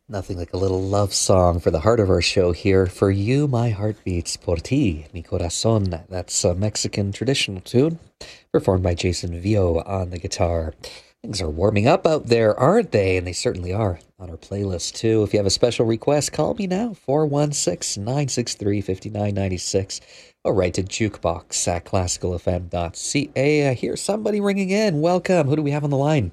Nothing like a little love song for the heart of our show here. For you, my heart beats por ti, mi corazón. That's a Mexican traditional tune performed by Jason Vio on the guitar. Things are warming up out there, aren't they? And they certainly are on our playlist too. If you have a special request, call me now, 416-963-5996. Or write to jukebox at classicalfm.ca. I hear somebody ringing in. Welcome. Who do we have on the line?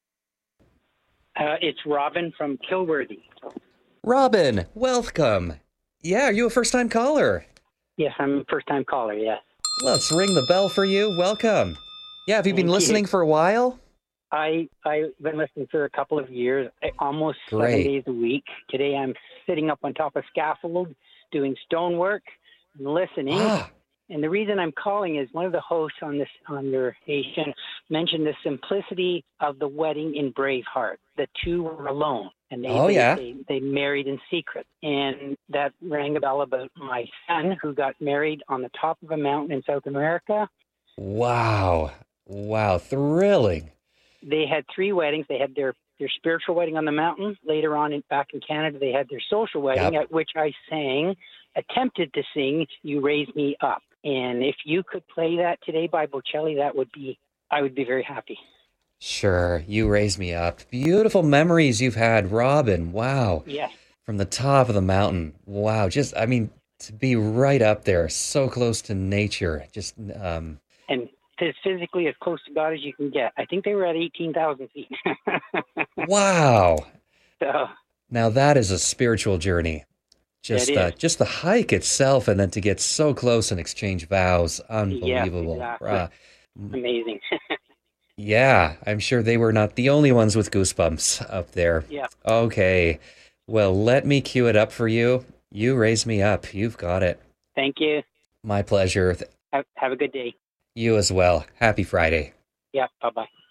It's Robin from Kilworthy. Robin, welcome. Yeah, are you a first-time caller? Yes, I'm a first-time caller, yes. Let's ring the bell for you. Welcome. Yeah, have you been listening for a while? I've been listening for a couple of years, almost 7 days a week. Today I'm sitting up on top of scaffold, doing stonework and listening. And the reason I'm calling is one of the hosts on your station mentioned the simplicity of the wedding in Braveheart. The two were alone, and they married in secret. And that rang a bell about my son, who got married on the top of a mountain in South America. Wow, thrilling. They had 3 weddings. They had their spiritual wedding on the mountain. Later on, back in Canada, they had their social wedding, at which I attempted to sing "You Raise Me Up." And if you could play that today by Bocelli, I would be very happy. Sure, You Raise Me Up. Beautiful memories you've had, Robin. Wow. Yes. From the top of the mountain. Wow. To be right up there, so close to nature. And physically as close to God as you can get. I think they were at 18,000 feet. Wow. So, now that is a spiritual journey. Just the hike itself, and then to get so close and exchange vows. Unbelievable. Yeah, exactly. Amazing. Yeah, I'm sure they were not the only ones with goosebumps up there. Yeah. Okay. Well, let me cue it up for you. You Raise Me Up. You've got it. Thank you. My pleasure. Have a good day. You as well. Happy Friday. Yeah, bye-bye.